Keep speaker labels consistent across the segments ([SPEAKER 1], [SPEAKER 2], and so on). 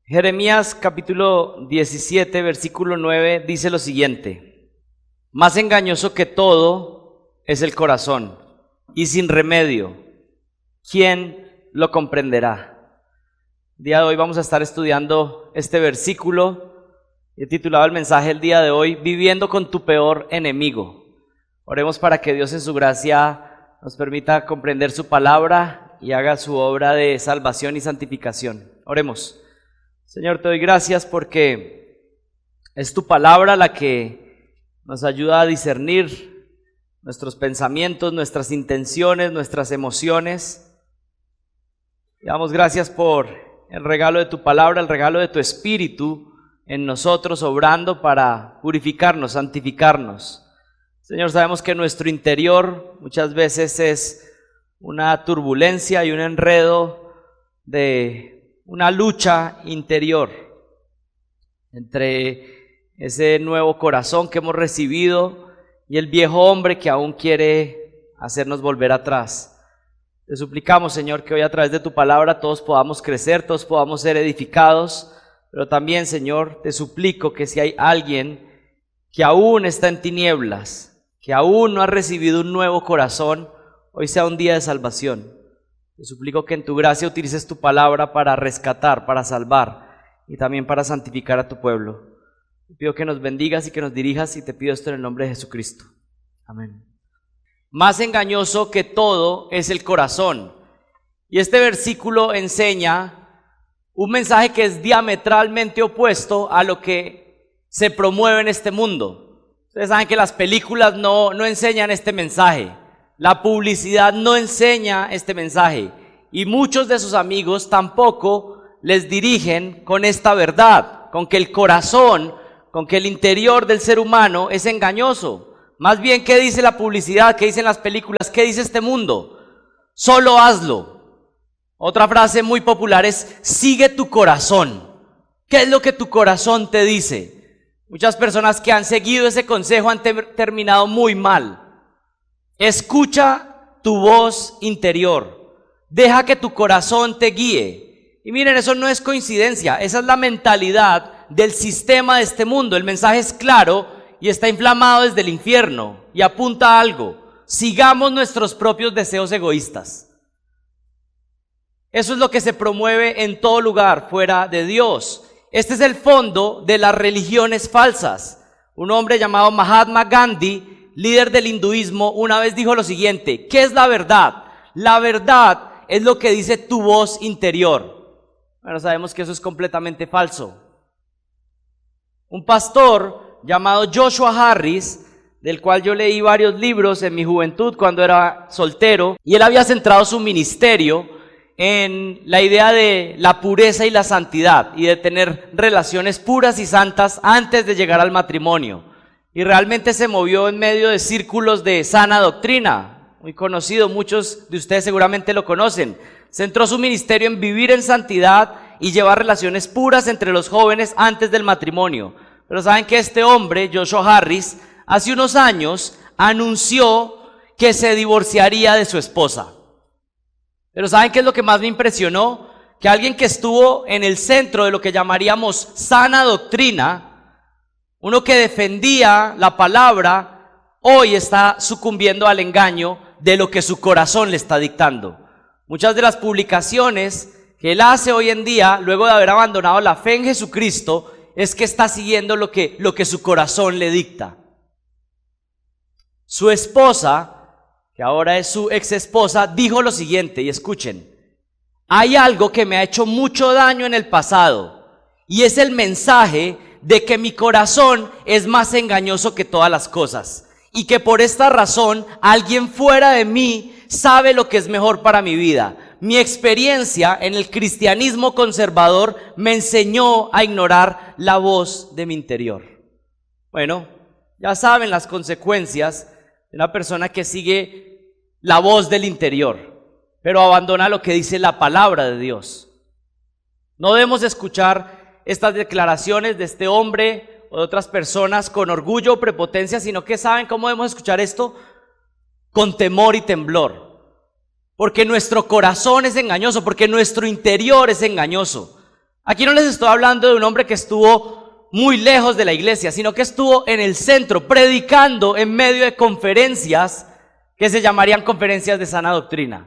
[SPEAKER 1] Jeremías capítulo 17, versículo 9 dice lo siguiente: más engañoso que todo es el corazón, y sin remedio, ¿quién lo comprenderá? El día de hoy vamos a estar estudiando este versículo. He titulado el mensaje el día de hoy: Viviendo con tu peor enemigo. Oremos para que Dios en su gracia nos permita comprender su palabra y haga su obra de salvación y santificación. Oremos. Señor, te doy gracias porque es tu palabra la que nos ayuda a discernir nuestros pensamientos, nuestras intenciones, nuestras emociones. Y damos gracias por el regalo de tu palabra, el regalo de tu Espíritu en nosotros, obrando para purificarnos, santificarnos. Señor, sabemos que nuestro interior muchas veces es una turbulencia y un enredo de una lucha interior entre ese nuevo corazón que hemos recibido y el viejo hombre que aún quiere hacernos volver atrás. Te suplicamos, Señor, que hoy a través de tu palabra todos podamos crecer, todos podamos ser edificados, pero también, Señor, te suplico que si hay alguien que aún está en tinieblas, que aún no ha recibido un nuevo corazón, hoy sea un día de salvación. Te suplico que en tu gracia utilices tu palabra para rescatar, para salvar y también para santificar a tu pueblo. Te pido que nos bendigas y que nos dirijas, y te pido esto en el nombre de Jesucristo. Amén. Más engañoso que todo es el corazón. Y este versículo enseña un mensaje que es diametralmente opuesto a lo que se promueve en este mundo. Ustedes saben que las películas no enseñan este mensaje. La publicidad no enseña este mensaje, y muchos de sus amigos tampoco les dirigen con esta verdad, con que el corazón, con que el interior del ser humano es engañoso. Más bien, ¿qué dice la publicidad? ¿Qué dicen las películas? ¿Qué dice este mundo? Solo hazlo. Otra frase muy popular es: sigue tu corazón. ¿Qué es lo que tu corazón te dice? Muchas personas que han seguido ese consejo han terminado muy mal. Escucha tu voz interior, deja que tu corazón te guíe. Y miren, eso no es coincidencia, esa es la mentalidad del sistema de este mundo. El mensaje es claro y está inflamado desde el infierno y apunta a algo: sigamos nuestros propios deseos egoístas. Eso es lo que se promueve en todo lugar fuera de Dios. Este es el fondo de las religiones falsas. Un hombre llamado Mahatma Gandhi, líder del hinduismo, una vez dijo lo siguiente: ¿qué es la verdad? La verdad es lo que dice tu voz interior. Bueno, sabemos que eso es completamente falso. Un pastor llamado Joshua Harris, del cual yo leí varios libros en mi juventud cuando era soltero, y él había centrado su ministerio en la idea de la pureza y la santidad, y de tener relaciones puras y santas antes de llegar al matrimonio. Y realmente se movió en medio de círculos de sana doctrina, muy conocido, muchos de ustedes seguramente lo conocen. Centró su ministerio en vivir en santidad y llevar relaciones puras entre los jóvenes antes del matrimonio. Pero saben que este hombre, Joshua Harris, hace unos años anunció que se divorciaría de su esposa. Pero ¿saben qué es lo que más me impresionó? Que alguien que estuvo en el centro de lo que llamaríamos sana doctrina, uno que defendía la palabra, hoy está sucumbiendo al engaño de lo que su corazón le está dictando. Muchas de las publicaciones que él hace hoy en día, luego de haber abandonado la fe en Jesucristo, es que está siguiendo lo que su corazón le dicta. Su esposa, que ahora es su ex esposa, dijo lo siguiente, y escuchen: hay algo que me ha hecho mucho daño en el pasado, y es el mensaje de que mi corazón es más engañoso que todas las cosas, y que por esta razón alguien fuera de mí sabe lo que es mejor para mi vida. Mi experiencia en el cristianismo conservador me enseñó a ignorar la voz de mi interior. Bueno, ya saben las consecuencias de una persona que sigue la voz del interior, pero abandona lo que dice la palabra de Dios. No debemos escuchar estas declaraciones de este hombre o de otras personas con orgullo o prepotencia, sino que saben cómo debemos escuchar esto: con temor y temblor. Porque nuestro corazón es engañoso, porque nuestro interior es engañoso. Aquí no les estoy hablando de un hombre que estuvo muy lejos de la iglesia, sino que estuvo en el centro, predicando en medio de conferencias que se llamarían conferencias de sana doctrina.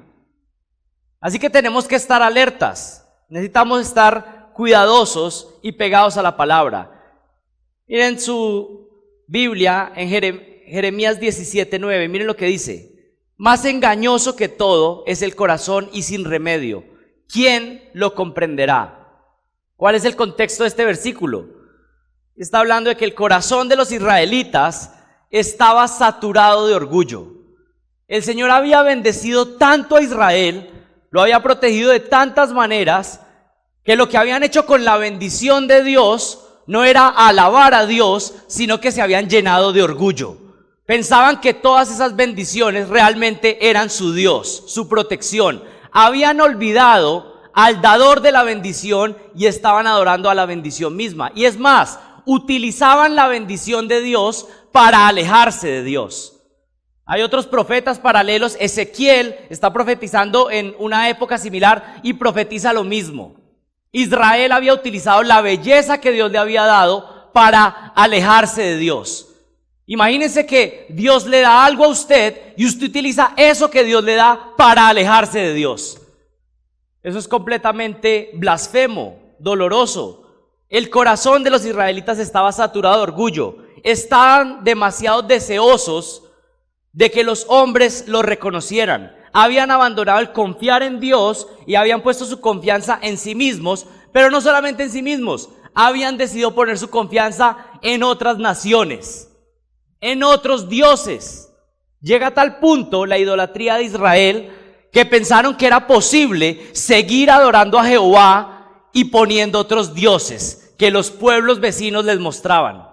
[SPEAKER 1] Así que tenemos que estar alertas, necesitamos estar cuidadosos y pegados a la palabra. Miren su Biblia en Jeremías 17:9, miren lo que dice: más engañoso que todo es el corazón y sin remedio, ¿quién lo comprenderá? ¿Cuál es el contexto de este versículo? Está hablando de que el corazón de los israelitas estaba saturado de orgullo. El Señor había bendecido tanto a Israel, lo había protegido de tantas maneras, que lo que habían hecho con la bendición de Dios no era alabar a Dios, sino que se habían llenado de orgullo. Pensaban que todas esas bendiciones realmente eran su Dios, su protección. Habían olvidado al dador de la bendición y estaban adorando a la bendición misma. Y es más, utilizaban la bendición de Dios para alejarse de Dios. Hay otros profetas paralelos. Ezequiel está profetizando en una época similar y profetiza lo mismo. Israel había utilizado la belleza que Dios le había dado para alejarse de Dios. Imagínense que Dios le da algo a usted y usted utiliza eso que Dios le da para alejarse de Dios. Eso es completamente blasfemo, doloroso. El corazón de los israelitas estaba saturado de orgullo. Estaban demasiado deseosos de que los hombres los reconocieran. Habían abandonado el confiar en Dios y habían puesto su confianza en sí mismos, pero no solamente en sí mismos, habían decidido poner su confianza en otras naciones, en otros dioses. Llega a tal punto la idolatría de Israel que pensaron que era posible seguir adorando a Jehová y poniendo otros dioses que los pueblos vecinos les mostraban.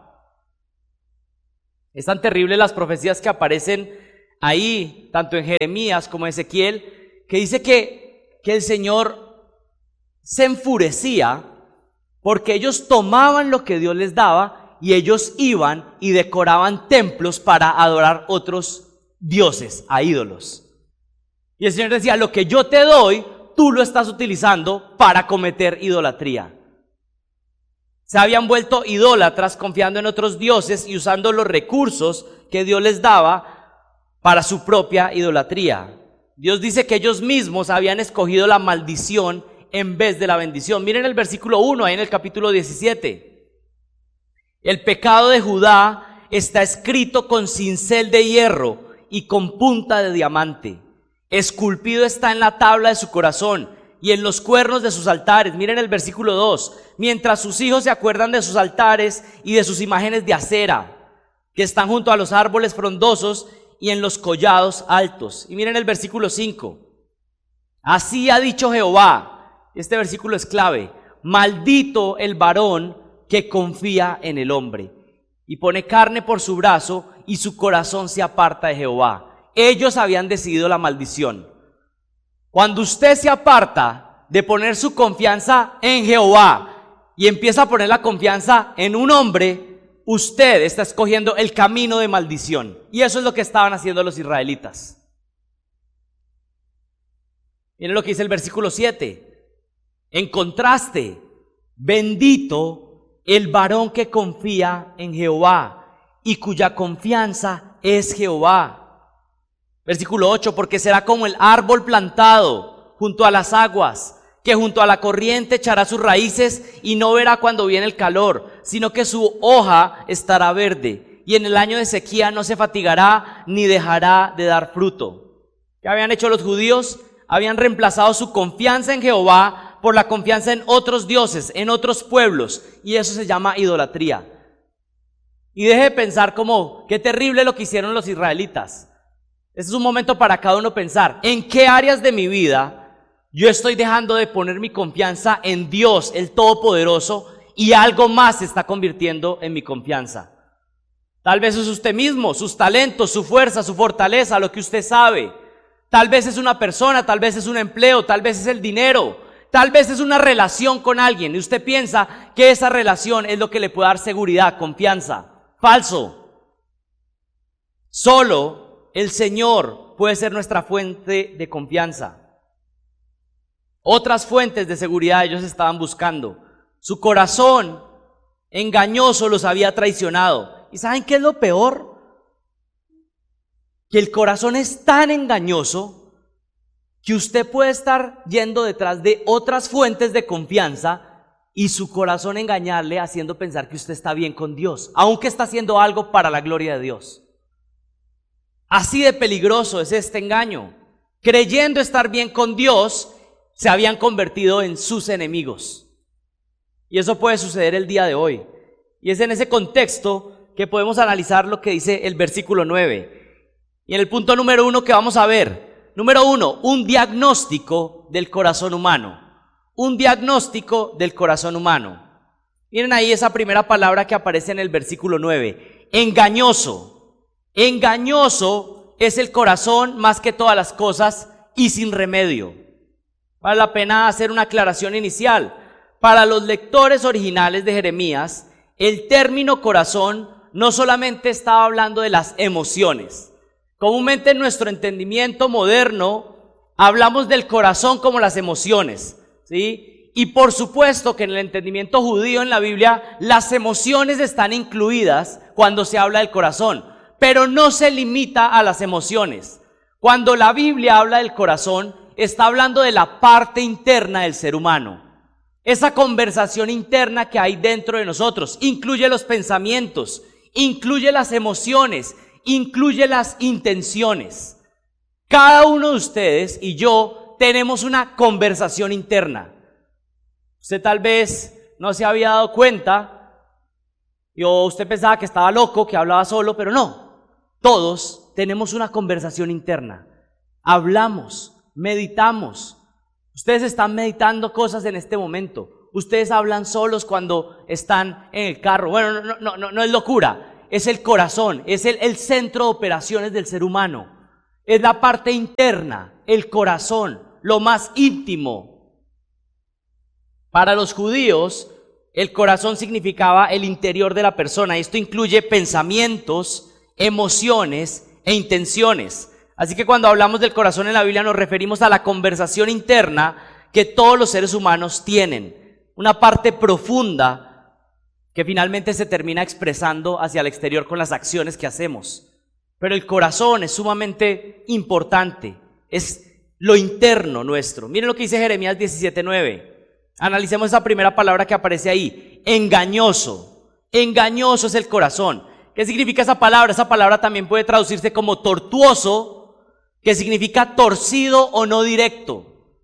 [SPEAKER 1] Es tan terrible las profecías que aparecen ahí, tanto en Jeremías como en Ezequiel, que dice que el Señor se enfurecía porque ellos tomaban lo que Dios les daba y ellos iban y decoraban templos para adorar otros dioses, a ídolos. Y el Señor decía: lo que yo te doy, tú lo estás utilizando para cometer idolatría. Se habían vuelto idólatras confiando en otros dioses y usando los recursos que Dios les daba para su propia idolatría. Dios dice que ellos mismos habían escogido la maldición en vez de la bendición. Miren el versículo 1 ahí en el capítulo 17. El pecado de Judá está escrito con cincel de hierro y con punta de diamante. Esculpido está en la tabla de su corazón y en los cuernos de sus altares. Miren el versículo 2. Mientras sus hijos se acuerdan de sus altares y de sus imágenes de acera, que están junto a los árboles frondosos y en los collados altos. Y miren el versículo 5. Así ha dicho Jehová. Este versículo es clave. Maldito el varón que confía en el hombre y pone carne por su brazo y su corazón se aparta de Jehová. Ellos habían decidido la maldición. Cuando usted se aparta de poner su confianza en Jehová y empieza a poner la confianza en un hombre, usted está escogiendo el camino de maldición. Y eso es lo que estaban haciendo los israelitas. Miren lo que dice el versículo 7. En contraste, bendito el varón que confía en Jehová y cuya confianza es Jehová. Versículo 8, porque será como el árbol plantado junto a las aguas, que junto a la corriente echará sus raíces y no verá cuando viene el calor, sino que su hoja estará verde, y en el año de sequía no se fatigará ni dejará de dar fruto. ¿Qué habían hecho los judíos? Habían reemplazado su confianza en Jehová por la confianza en otros dioses, en otros pueblos, y eso se llama idolatría. Y deje de pensar como, qué terrible lo que hicieron los israelitas. Este es un momento para cada uno pensar, ¿en qué áreas de mi vida yo estoy dejando de poner mi confianza en Dios, el Todopoderoso, y algo más se está convirtiendo en mi confianza? Tal vez es usted mismo, sus talentos, su fuerza, su fortaleza, lo que usted sabe. Tal vez es una persona, tal vez es un empleo, tal vez es el dinero, tal vez es una relación con alguien, y usted piensa que esa relación es lo que le puede dar seguridad, confianza. Falso. Solo el Señor puede ser nuestra fuente de confianza. Otras fuentes de seguridad ellos estaban buscando. Su corazón engañoso los había traicionado. ¿Y saben qué es lo peor? Que el corazón es tan engañoso que usted puede estar yendo detrás de otras fuentes de confianza y su corazón engañarle haciendo pensar que usted está bien con Dios, aunque está haciendo algo para la gloria de Dios. Así de peligroso es este engaño. Creyendo estar bien con Dios, se habían convertido en sus enemigos. Y eso puede suceder el día de hoy. Y es en ese contexto que podemos analizar lo que dice el versículo 9. Y en el punto número 1 que vamos a ver, número 1, un diagnóstico del corazón humano. Un diagnóstico del corazón humano. Miren ahí esa primera palabra que aparece en el versículo 9. Engañoso. Engañoso es el corazón más que todas las cosas y sin remedio. Vale la pena hacer una aclaración inicial. Para los lectores originales de Jeremías, el término corazón no solamente estaba hablando de las emociones. Comúnmente en nuestro entendimiento moderno hablamos del corazón como las emociones, ¿sí? Y por supuesto que en el entendimiento judío en la Biblia las emociones están incluidas cuando se habla del corazón, pero no se limita a las emociones. Cuando la Biblia habla del corazón, está hablando de la parte interna del ser humano. Esa conversación interna que hay dentro de nosotros incluye los pensamientos, incluye las emociones, incluye las intenciones. Cada uno de ustedes y yo tenemos una conversación interna. Usted tal vez no se había dado cuenta, o usted pensaba que estaba loco, que hablaba solo, pero no. Todos tenemos una conversación interna. Hablamos, meditamos. Ustedes están meditando cosas en este momento. Ustedes hablan solos cuando están en el carro. Bueno, no es locura. Es el corazón, es el centro de operaciones del ser humano. Es la parte interna, el corazón, lo más íntimo. Para los judíos, el corazón significaba el interior de la persona. Esto incluye pensamientos, emociones e intenciones. Así que cuando hablamos del corazón en la Biblia nos referimos a la conversación interna que todos los seres humanos tienen. Una parte profunda que finalmente se termina expresando hacia el exterior con las acciones que hacemos. Pero el corazón es sumamente importante, es lo interno nuestro. Miren lo que dice Jeremías 17:9. Analicemos esa primera palabra que aparece ahí, engañoso. Engañoso es el corazón. ¿Qué significa esa palabra? Esa palabra también puede traducirse como tortuoso, que significa torcido o no directo.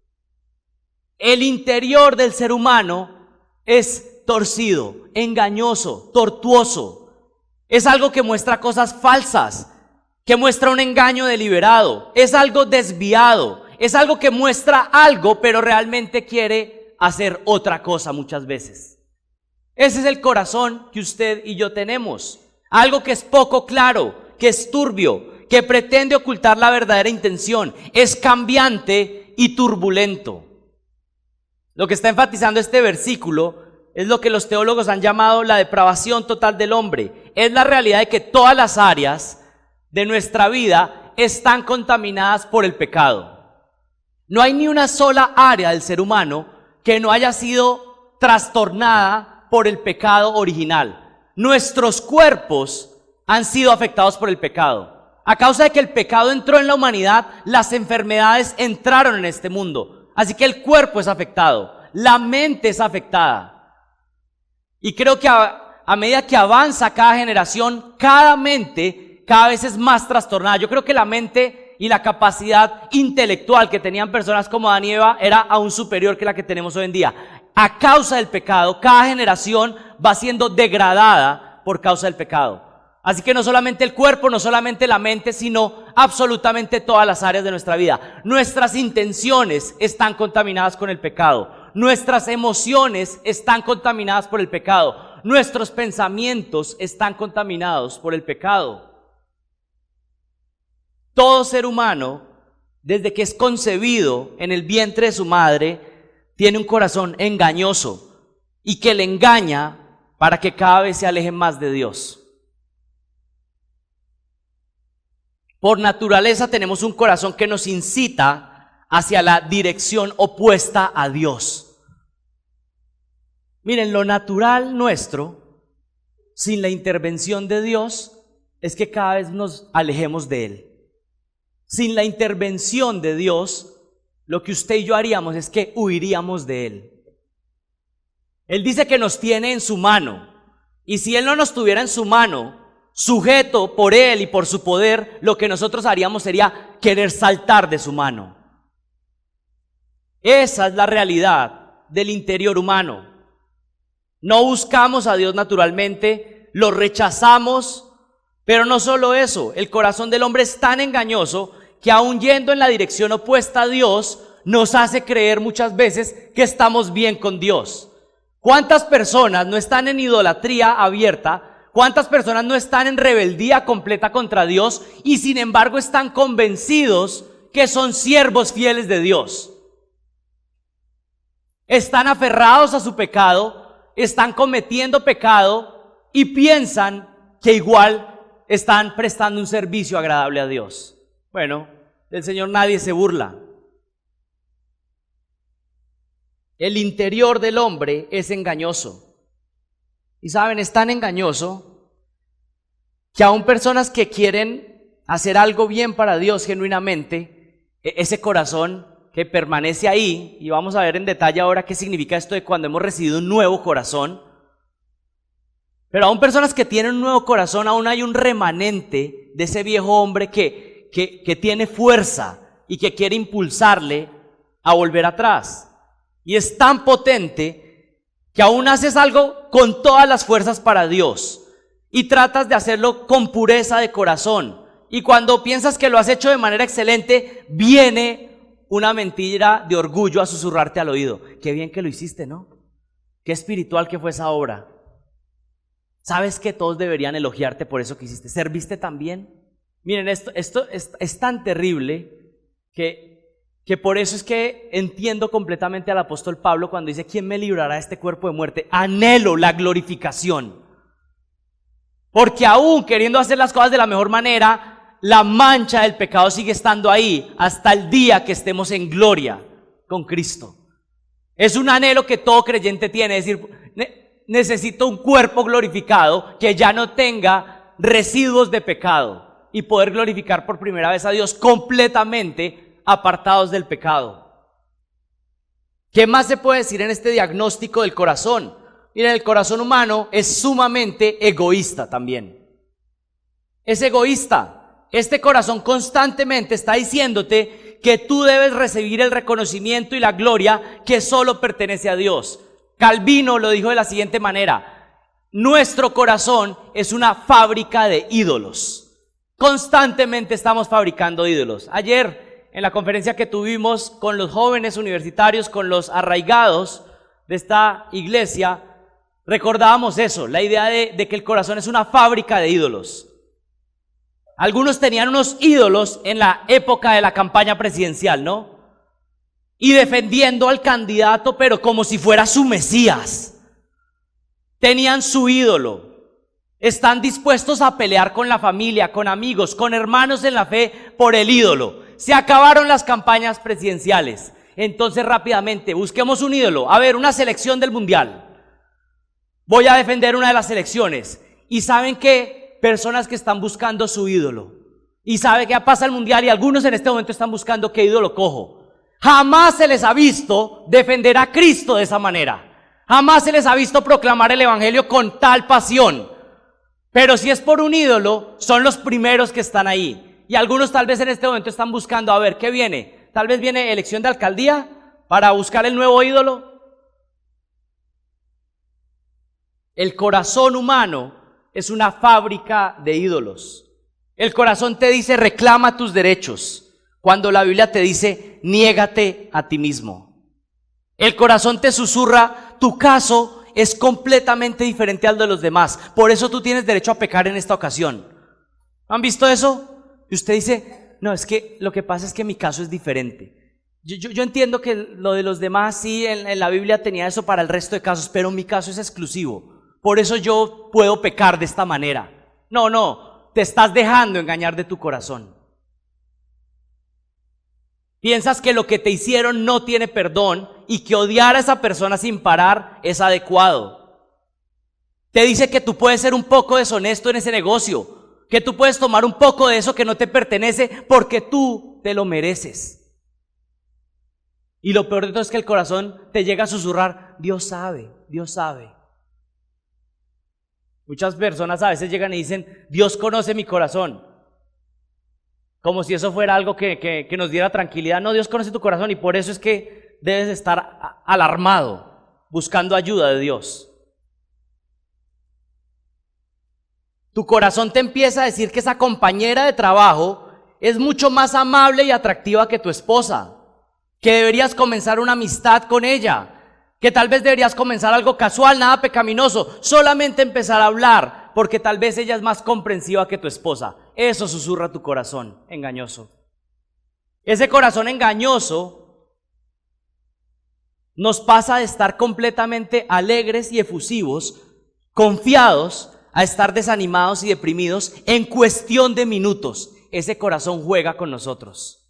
[SPEAKER 1] El interior del ser humano es torcido, engañoso, tortuoso. Es algo que muestra cosas falsas, que muestra un engaño deliberado. Es algo desviado, es algo que muestra algo, pero realmente quiere hacer otra cosa muchas veces. Ese es el corazón que usted y yo tenemos. Algo que es poco claro, que es turbio, que pretende ocultar la verdadera intención. Es cambiante y turbulento. Lo que está enfatizando este versículo es lo que los teólogos han llamado la depravación total del hombre. Es la realidad de que todas las áreas de nuestra vida están contaminadas por el pecado. No hay ni una sola área del ser humano que no haya sido trastornada por el pecado original. Nuestros cuerpos han sido afectados por el pecado. A causa de que el pecado entró en la humanidad, las enfermedades entraron en este mundo. Así que el cuerpo es afectado, la mente es afectada. Y creo que a medida que avanza cada generación, cada mente cada vez es más trastornada. Yo creo que la mente y la capacidad intelectual que tenían personas como Adán y Eva era aún superior que la que tenemos hoy en día. A causa del pecado, cada generación va siendo degradada por causa del pecado. Así que no solamente el cuerpo, no solamente la mente, sino absolutamente todas las áreas de nuestra vida. Nuestras intenciones están contaminadas con el pecado. Nuestras emociones están contaminadas por el pecado. Nuestros pensamientos están contaminados por el pecado. Todo ser humano, desde que es concebido en el vientre de su madre, tiene un corazón engañoso y que le engaña para que cada vez se aleje más de Dios. Por naturaleza tenemos un corazón que nos incita hacia la dirección opuesta a Dios. Miren, lo natural nuestro, sin la intervención de Dios, es que cada vez nos alejemos de Él. Sin la intervención de Dios, lo que usted y yo haríamos es que huiríamos de Él. Él dice que nos tiene en su mano, y si Él no nos tuviera en su mano, sujeto por Él y por su poder, lo que nosotros haríamos sería querer saltar de su mano. Esa es la realidad del interior humano. No buscamos a Dios naturalmente, lo rechazamos, pero no solo eso, el corazón del hombre es tan engañoso que aún yendo en la dirección opuesta a Dios, nos hace creer muchas veces que estamos bien con Dios. ¿Cuántas personas no están en idolatría abierta? ¿Cuántas personas no están en rebeldía completa contra Dios y sin embargo están convencidos que son siervos fieles de Dios? Están aferrados a su pecado, están cometiendo pecado y piensan que igual están prestando un servicio agradable a Dios. Bueno, del Señor nadie se burla. El interior del hombre es engañoso. Y saben, es tan engañoso que aún personas que quieren hacer algo bien para Dios genuinamente, ese corazón que permanece ahí, y vamos a ver en detalle ahora qué significa esto de cuando hemos recibido un nuevo corazón, pero aún personas que tienen un nuevo corazón, aún hay un remanente de ese viejo hombre que tiene fuerza y que quiere impulsarle a volver atrás. Y es tan potente que aún haces algo con todas las fuerzas para Dios y tratas de hacerlo con pureza de corazón. Y cuando piensas que lo has hecho de manera excelente, viene una mentira de orgullo a susurrarte al oído. Qué bien que lo hiciste, ¿no? Qué espiritual que fue esa obra. ¿Sabes que todos deberían elogiarte por eso que hiciste? ¿Serviste tan bien? Miren, esto es tan terrible que por eso es que entiendo completamente al apóstol Pablo cuando dice: ¿quién me librará de este cuerpo de muerte? Anhelo la glorificación. Porque aún queriendo hacer las cosas de la mejor manera, la mancha del pecado sigue estando ahí hasta el día que estemos en gloria con Cristo. Es un anhelo que todo creyente tiene, es decir, necesito un cuerpo glorificado que ya no tenga residuos de pecado y poder glorificar por primera vez a Dios completamente apartados del pecado. ¿Qué más se puede decir en este diagnóstico del corazón? Miren, el corazón humano es sumamente egoísta también. Es egoísta. Este corazón constantemente está diciéndote que tú debes recibir el reconocimiento y la gloria que solo pertenece a Dios. Calvino lo dijo de la siguiente manera: nuestro corazón es una fábrica de ídolos. Constantemente estamos fabricando ídolos. Ayer, en la conferencia que tuvimos con los jóvenes universitarios, con los arraigados de esta iglesia, recordábamos eso, la idea de que el corazón es una fábrica de ídolos. Algunos tenían unos ídolos en la época de la campaña presidencial, ¿no? Y defendiendo al candidato, pero como si fuera su Mesías. Tenían su ídolo. Están dispuestos a pelear con la familia, con amigos, con hermanos en la fe por el ídolo. Se acabaron las campañas presidenciales. Entonces rápidamente busquemos un ídolo. A ver, una selección del mundial. Voy a defender una de las selecciones. Y ¿saben qué? Personas que están buscando su ídolo. Y sabe que pasa el mundial y algunos en este momento están buscando qué ídolo cojo. Jamás se les ha visto defender a Cristo de esa manera. Jamás se les ha visto proclamar el evangelio con tal pasión. Pero si es por un ídolo, son los primeros que están ahí. Y algunos tal vez en este momento están buscando, a ver, ¿qué viene? Tal vez viene elección de alcaldía para buscar el nuevo ídolo. El corazón humano es una fábrica de ídolos. El corazón te dice: reclama tus derechos, cuando la Biblia te dice: niégate a ti mismo. El corazón te susurra: tu caso es completamente diferente al de los demás, por eso tú tienes derecho a pecar en esta ocasión. ¿Han visto eso? Y usted dice: no, es que lo que pasa es que mi caso es diferente. Yo entiendo que lo de los demás sí, en la Biblia tenía eso para el resto de casos, pero mi caso es exclusivo. Por eso yo puedo pecar de esta manera. No, te estás dejando engañar de tu corazón. Piensas que lo que te hicieron no tiene perdón y que odiar a esa persona sin parar es adecuado. Te dice que tú puedes ser un poco deshonesto en ese negocio, que tú puedes tomar un poco de eso que no te pertenece porque tú te lo mereces. Y lo peor de todo es que el corazón te llega a susurrar, Dios sabe, Dios sabe. Muchas personas a veces llegan y dicen, Dios conoce mi corazón. Como si eso fuera algo que nos diera tranquilidad. No, Dios conoce tu corazón y por eso es que debes estar alarmado, buscando ayuda de Dios. Tu corazón te empieza a decir que esa compañera de trabajo es mucho más amable y atractiva que tu esposa, que deberías comenzar una amistad con ella, que tal vez deberías comenzar algo casual, nada pecaminoso, solamente empezar a hablar, porque tal vez ella es más comprensiva que tu esposa. Eso susurra tu corazón engañoso. Ese corazón engañoso nos pasa de estar completamente alegres y efusivos, confiados, a estar desanimados y deprimidos en cuestión de minutos. Ese corazón juega con nosotros.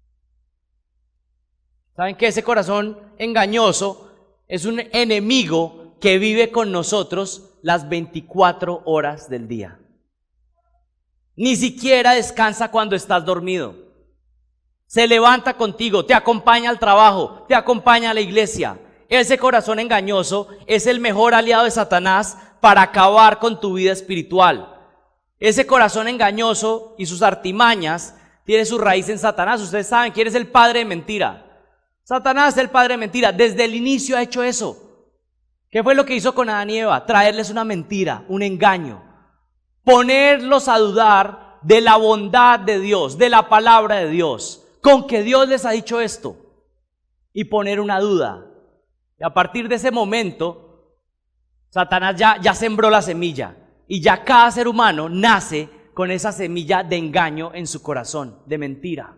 [SPEAKER 1] ¿Saben qué? Ese corazón engañoso es un enemigo que vive con nosotros las 24 horas del día. Ni siquiera descansa cuando estás dormido. Se levanta contigo, te acompaña al trabajo, te acompaña a la iglesia. Ese corazón engañoso es el mejor aliado de Satanás para acabar con tu vida espiritual. Ese corazón engañoso y sus artimañas tiene su raíz en Satanás. Ustedes saben quién es el padre de mentira. Satanás es el padre de mentira. Desde el inicio ha hecho eso. ¿Qué fue lo que hizo con Adán y Eva? Traerles una mentira, un engaño. Ponerlos a dudar de la bondad de Dios, de la palabra de Dios, con que Dios les ha dicho esto, y poner una duda. Y a partir de ese momento, Satanás ya sembró la semilla, y ya cada ser humano nace con esa semilla de engaño en su corazón, de mentira.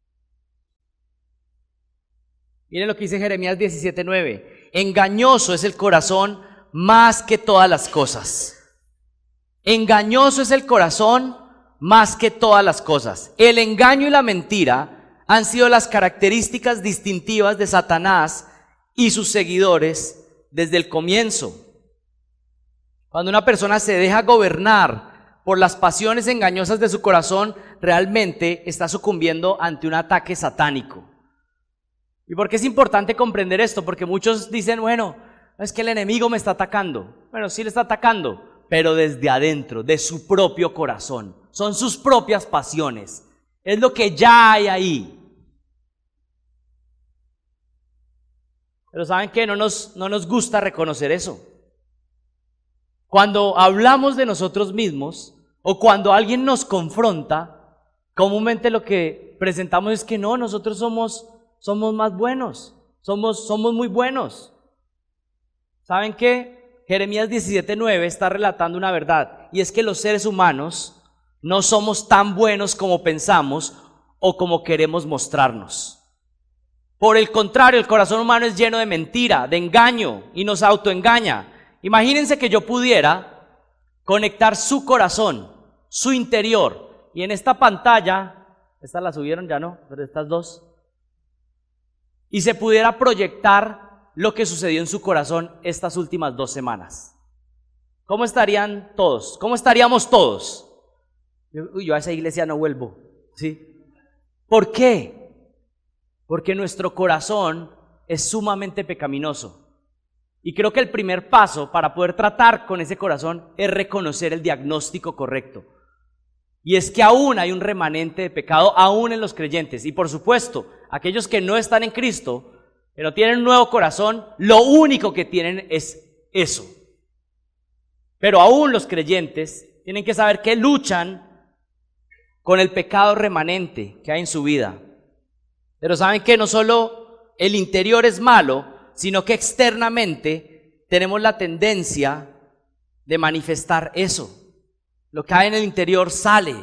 [SPEAKER 1] Miren lo que dice Jeremías 17:9. Engañoso es el corazón más que todas las cosas. Engañoso es el corazón más que todas las cosas. El engaño y la mentira han sido las características distintivas de Satanás y sus seguidores desde el comienzo. Cuando una persona se deja gobernar por las pasiones engañosas de su corazón, realmente está sucumbiendo ante un ataque satánico. ¿Y por qué es importante comprender esto? Porque muchos dicen, bueno, es que el enemigo me está atacando. Bueno, sí le está atacando, pero desde adentro, de su propio corazón. Son sus propias pasiones. Es lo que ya hay ahí. Pero ¿saben qué? No nos gusta reconocer eso. Cuando hablamos de nosotros mismos o cuando alguien nos confronta, comúnmente lo que presentamos es que no, nosotros somos más buenos, somos muy buenos. ¿Saben qué? Jeremías 17:9 está relatando una verdad, y es que los seres humanos no somos tan buenos como pensamos o como queremos mostrarnos. Por el contrario, el corazón humano es lleno de mentira, de engaño, y nos autoengaña. Imagínense que yo pudiera conectar su corazón, su interior, y en esta pantalla, estas la subieron ya no, pero estas dos, y se pudiera proyectar lo que sucedió en su corazón estas últimas 2 semanas. ¿Cómo estarían todos? ¿Cómo estaríamos todos? Yo a esa iglesia no vuelvo, ¿sí? ¿Por qué? Porque nuestro corazón es sumamente pecaminoso. Y creo que el primer paso para poder tratar con ese corazón es reconocer el diagnóstico correcto. Y es que aún hay un remanente de pecado, aún en los creyentes. Y por supuesto, aquellos que no están en Cristo, que no tienen un nuevo corazón, lo único que tienen es eso. Pero aún los creyentes tienen que saber que luchan con el pecado remanente que hay en su vida. Pero saben que no solo el interior es malo, sino que externamente tenemos la tendencia de manifestar eso. Lo que hay en el interior sale.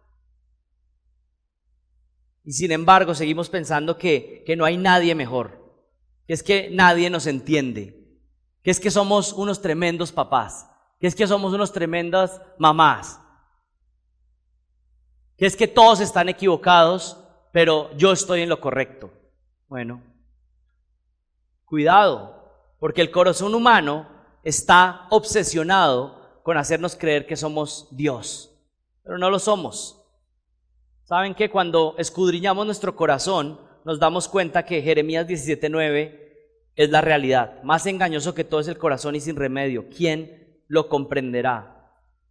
[SPEAKER 1] Y sin embargo seguimos pensando que no hay nadie mejor, que es que nadie nos entiende, que es que somos unos tremendos papás, que es que somos unos tremendas mamás, que es que todos están equivocados pero yo estoy en lo correcto. Bueno, cuidado, porque el corazón humano está obsesionado con hacernos creer que somos Dios, pero no lo somos. ¿Saben que cuando escudriñamos nuestro corazón nos damos cuenta que Jeremías 17:9 es la realidad? Más engañoso que todo es el corazón y sin remedio. ¿Quién lo comprenderá?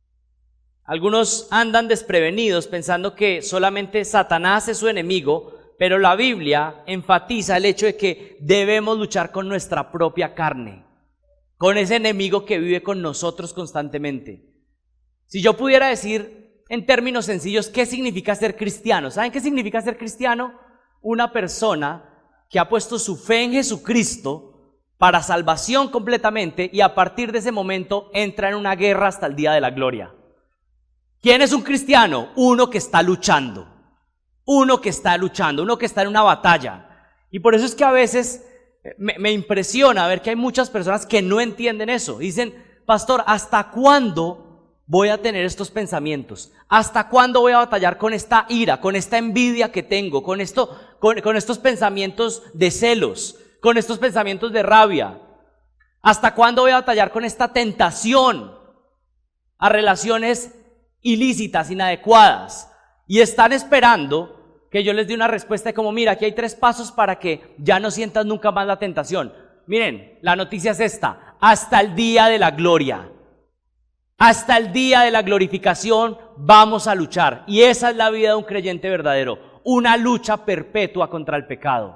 [SPEAKER 1] Algunos andan desprevenidos pensando que solamente Satanás es su enemigo, pero la Biblia enfatiza el hecho de que debemos luchar con nuestra propia carne, con ese enemigo que vive con nosotros constantemente. Si yo pudiera decir en términos sencillos qué significa ser cristiano, ¿saben qué significa ser cristiano? Una persona que ha puesto su fe en Jesucristo para salvación completamente y a partir de ese momento entra en una guerra hasta el día de la gloria. ¿Quién es un cristiano? Uno que está luchando, uno que está en una batalla. Y por eso es que a veces me impresiona ver que hay muchas personas que no entienden eso. Dicen, pastor, ¿hasta cuándo voy a tener estos pensamientos? ¿Hasta cuándo voy a batallar con esta ira, con esta envidia que tengo, con estos pensamientos de celos, con estos pensamientos de rabia? ¿Hasta cuándo voy a batallar con esta tentación a relaciones ilícitas, inadecuadas? Y están esperando que yo les dé una respuesta de como, mira, aquí hay 3 pasos para que ya no sientas nunca más la tentación. Miren, la noticia es esta: hasta el día de la gloria. Hasta el día de la glorificación vamos a luchar. Y esa es la vida de un creyente verdadero, una lucha perpetua contra el pecado.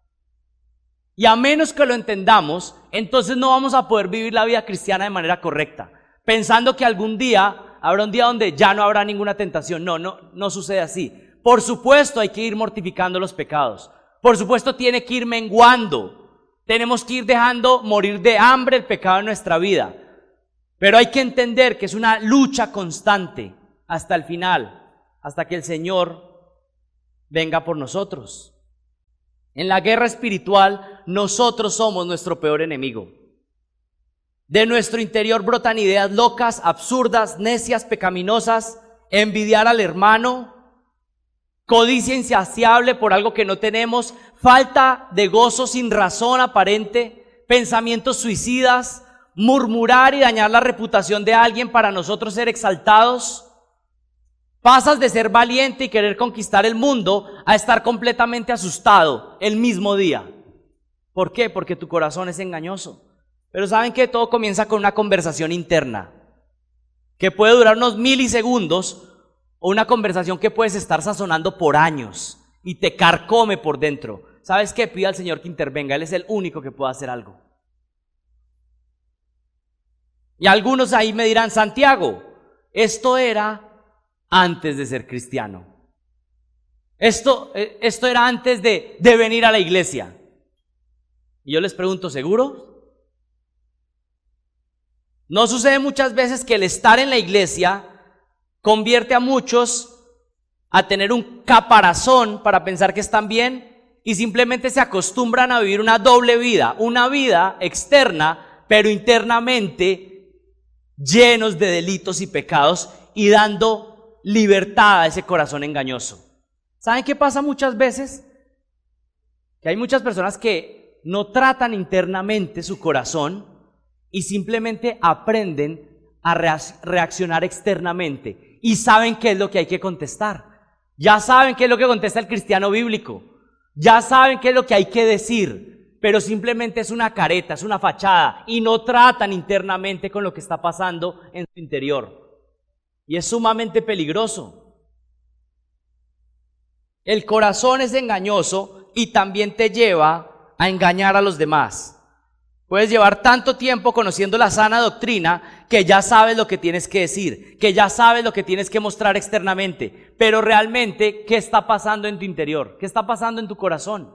[SPEAKER 1] Y a menos que lo entendamos, entonces no vamos a poder vivir la vida cristiana de manera correcta, pensando que algún día habrá un día donde ya no habrá ninguna tentación. No sucede así. Por supuesto hay que ir mortificando los pecados. Por supuesto tiene que ir menguando. Tenemos que ir dejando morir de hambre el pecado en nuestra vida. Pero hay que entender que es una lucha constante hasta el final, hasta que el Señor venga por nosotros. En la guerra espiritual, nosotros somos nuestro peor enemigo. De nuestro interior brotan ideas locas, absurdas, necias, pecaminosas, envidiar al hermano, codicia insaciable por algo que no tenemos, falta de gozo sin razón aparente, pensamientos suicidas, murmurar y dañar la reputación de alguien para nosotros ser exaltados. Pasas de ser valiente y querer conquistar el mundo a estar completamente asustado el mismo día. ¿Por qué? Porque tu corazón es engañoso. Pero ¿saben qué? Todo comienza con una conversación interna que puede durar unos milisegundos o una conversación que puedes estar sazonando por años y te carcome por dentro. ¿Sabes qué? Pide al Señor que intervenga. Él es el único que puede hacer algo. Y algunos ahí me dirán, Santiago, esto era antes de ser cristiano. Esto era antes de venir a la iglesia. Y yo les pregunto, ¿seguro? ¿No sucede muchas veces que el estar en la iglesia convierte a muchos a tener un caparazón para pensar que están bien y simplemente se acostumbran a vivir una doble vida, una vida externa, pero internamente llenos de delitos y pecados y dando libertad a ese corazón engañoso? ¿Saben qué pasa muchas veces? Que hay muchas personas que no tratan internamente su corazón y simplemente aprenden a reaccionar externamente y saben qué es lo que hay que contestar. Ya saben qué es lo que contesta el cristiano bíblico. Ya saben qué es lo que hay que decir, pero simplemente es una careta, es una fachada y no tratan internamente con lo que está pasando en su interior. Y es sumamente peligroso. El corazón es engañoso y también te lleva a engañar a los demás. Puedes llevar tanto tiempo conociendo la sana doctrina que ya sabes lo que tienes que decir, que ya sabes lo que tienes que mostrar externamente, pero realmente, ¿qué está pasando en tu interior? ¿Qué está pasando en tu corazón?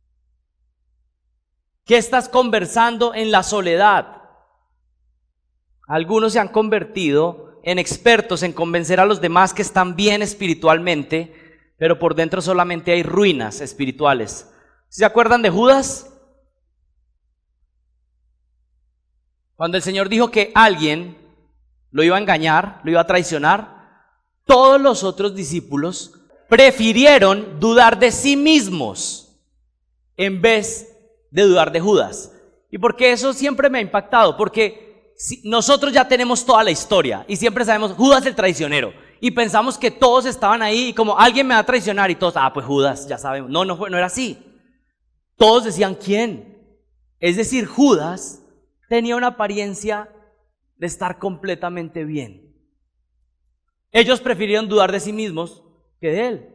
[SPEAKER 1] ¿Qué estás conversando en la soledad? Algunos se han convertido en expertos en convencer a los demás que están bien espiritualmente, pero por dentro solamente hay ruinas espirituales. ¿Se acuerdan de Judas? Cuando el Señor dijo que alguien lo iba a engañar, lo iba a traicionar, todos los otros discípulos prefirieron dudar de sí mismos en vez de dudar de Judas. ¿Y por qué eso siempre me ha impactado? Porque nosotros ya tenemos toda la historia y siempre sabemos Judas el traicionero y pensamos que todos estaban ahí y como alguien me va a traicionar y todos, pues Judas, ya sabemos. No era así. Todos decían, ¿quién? Es decir, Judas tenía una apariencia de estar completamente bien. Ellos prefirieron dudar de sí mismos que de él.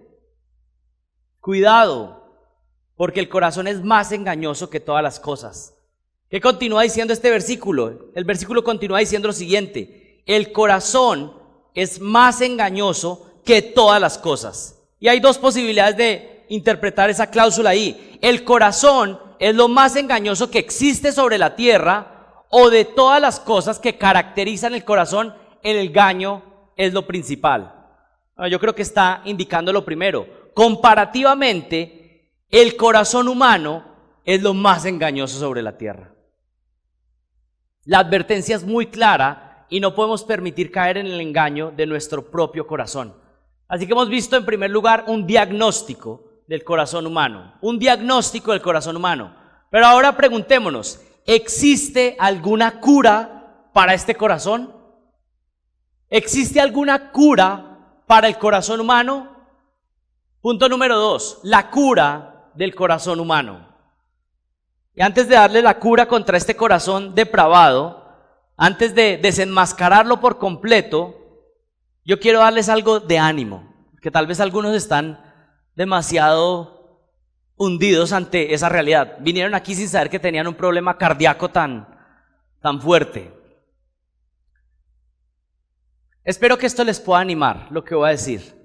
[SPEAKER 1] Cuidado, porque el corazón es más engañoso que todas las cosas. ¿Qué continúa diciendo este versículo? El versículo continúa diciendo lo siguiente: el corazón es más engañoso que todas las cosas. Y hay dos posibilidades de interpretar esa cláusula ahí. El corazón es lo más engañoso que existe sobre la tierra, o de todas las cosas que caracterizan el corazón, el engaño es lo principal. Yo creo que está indicando lo primero. Comparativamente, el corazón humano es lo más engañoso sobre la tierra. La advertencia es muy clara y no podemos permitir caer en el engaño de nuestro propio corazón. Así que hemos visto en primer lugar un diagnóstico del corazón humano. Un diagnóstico del corazón humano. Pero ahora preguntémonos, ¿existe alguna cura para este corazón? ¿Existe alguna cura para el corazón humano? Punto número 2, la cura del corazón humano. Y antes de darle la cura contra este corazón depravado, antes de desenmascararlo por completo, yo quiero darles algo de ánimo, que tal vez algunos están demasiado hundidos ante esa realidad. Vinieron aquí sin saber que tenían un problema cardíaco tan fuerte. Espero que esto les pueda animar, lo que voy a decir.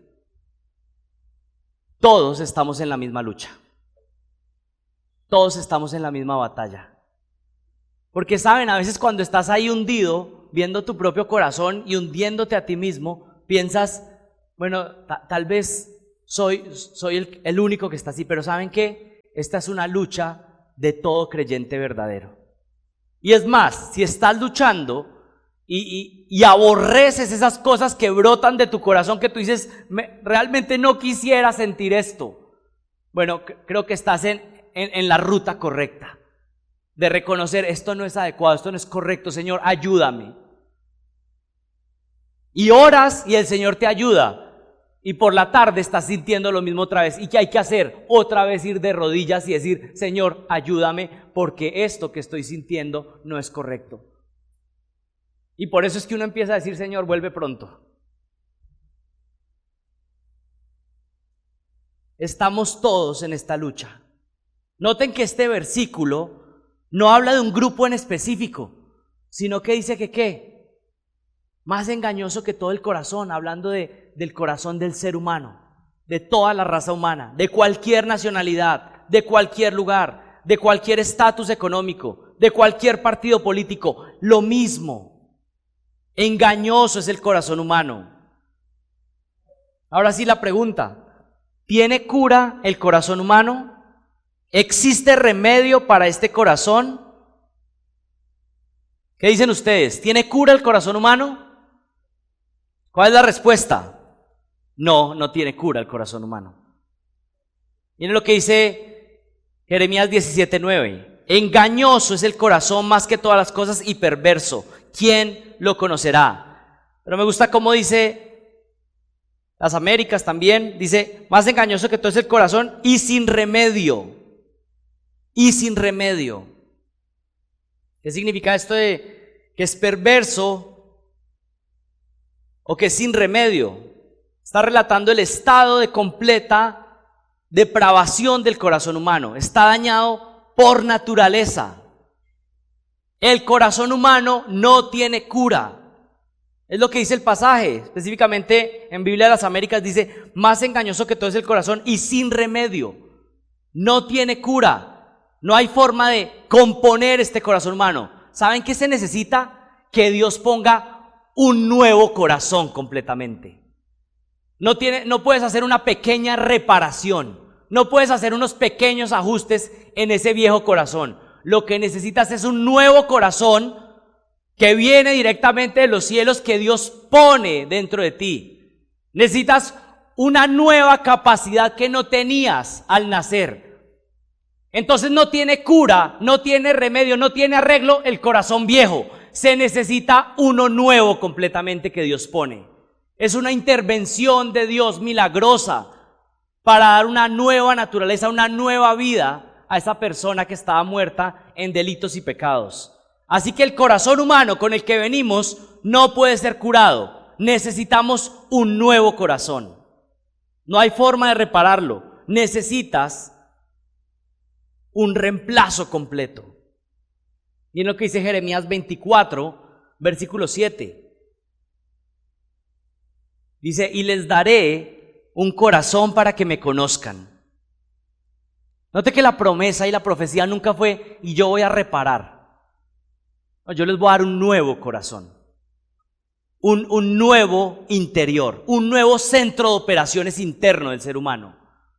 [SPEAKER 1] Todos estamos en la misma lucha. Todos estamos en la misma batalla. Porque saben, a veces cuando estás ahí hundido, viendo tu propio corazón y hundiéndote a ti mismo, piensas, bueno, tal vez soy el único que está así, pero ¿saben qué? Esta es una lucha de todo creyente verdadero. Y es más, si estás luchando y aborreces esas cosas que brotan de tu corazón, que tú dices, realmente no quisiera sentir esto. Bueno, creo que estás en la ruta correcta, de reconocer esto no es adecuado, esto no es correcto, Señor, ayúdame. Y oras y el Señor te ayuda. Y por la tarde estás sintiendo lo mismo otra vez. ¿Y qué hay que hacer? Otra vez ir de rodillas y decir, Señor, ayúdame, porque esto que estoy sintiendo no es correcto. Y por eso es que uno empieza a decir, Señor, vuelve pronto. Estamos todos en esta lucha. Noten que este versículo no habla de un grupo en específico, sino que dice que ¿qué? Más engañoso que todo el corazón, hablando del corazón del ser humano, de toda la raza humana, de cualquier nacionalidad, de cualquier lugar, de cualquier estatus económico, de cualquier partido político, lo mismo. Engañoso es el corazón humano. Ahora sí la pregunta, ¿tiene cura el corazón humano? ¿Existe remedio para este corazón? ¿Qué dicen ustedes? ¿Tiene cura el corazón humano? ¿Cuál es la respuesta? No tiene cura el corazón humano. Miren lo que dice Jeremías 17:9. Engañoso es el corazón más que todas las cosas y perverso. ¿Quién lo conocerá? Pero me gusta cómo dice las Américas también. Dice, más engañoso que todo es el corazón y sin remedio. Y sin remedio. ¿Qué significa esto de que es perverso o que es sin remedio? Está relatando el estado de completa depravación del corazón humano. Está dañado por naturaleza. El corazón humano no tiene cura. Es lo que dice el pasaje. Específicamente en Biblia de las Américas dice, más engañoso que todo es el corazón y sin remedio. No tiene cura. No hay forma de componer este corazón humano. ¿Saben qué se necesita? Que Dios ponga un nuevo corazón completamente. No puedes hacer una pequeña reparación. No puedes hacer unos pequeños ajustes en ese viejo corazón. Lo que necesitas es un nuevo corazón que viene directamente de los cielos, que Dios pone dentro de ti. Necesitas una nueva capacidad que no tenías al nacer. Entonces no tiene cura, no tiene remedio, no tiene arreglo el corazón viejo. Se necesita uno nuevo completamente que Dios pone. Es una intervención de Dios milagrosa para dar una nueva naturaleza, una nueva vida a esa persona que estaba muerta en delitos y pecados. Así que el corazón humano con el que venimos no puede ser curado. Necesitamos un nuevo corazón. No hay forma de repararlo. Necesitas un reemplazo completo. Miren lo que dice Jeremías 24, versículo 7. Dice, y les daré un corazón para que me conozcan. Note que la promesa y la profecía nunca fue, y yo voy a reparar. No, yo les voy a dar un nuevo corazón. Un nuevo interior, un nuevo centro de operaciones interno del ser humano.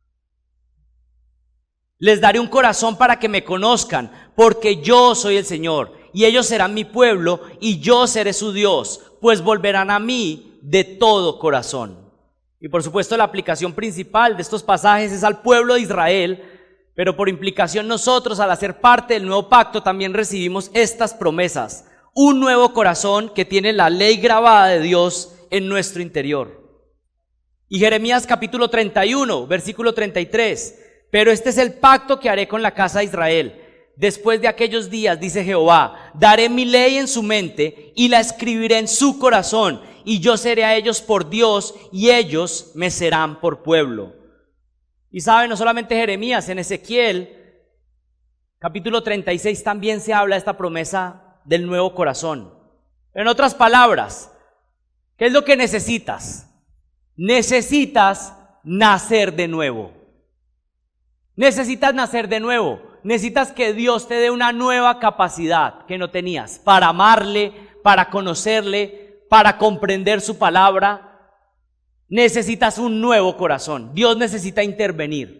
[SPEAKER 1] Les daré un corazón para que me conozcan, porque yo soy el Señor, y ellos serán mi pueblo, y yo seré su Dios, pues volverán a mí de todo corazón. Y por supuesto la aplicación principal de estos pasajes es al pueblo de Israel, pero por implicación nosotros al hacer parte del nuevo pacto también recibimos estas promesas. Un nuevo corazón que tiene la ley grabada de Dios en nuestro interior. Y Jeremías capítulo 31, versículo 33. Pero este es el pacto que haré con la casa de Israel. Después de aquellos días, dice Jehová, daré mi ley en su mente y la escribiré en su corazón. Y yo seré a ellos por Dios y ellos me serán por pueblo. Y sabe, no solamente Jeremías, en Ezequiel capítulo 36 también se habla de esta promesa del nuevo corazón. En otras palabras, ¿qué es lo que necesitas? Necesitas nacer de nuevo. Necesitas nacer de nuevo. Necesitas que Dios te dé una nueva capacidad que no tenías para amarle, para conocerle, para comprender su palabra. Necesitas un nuevo corazón. Dios necesita intervenir.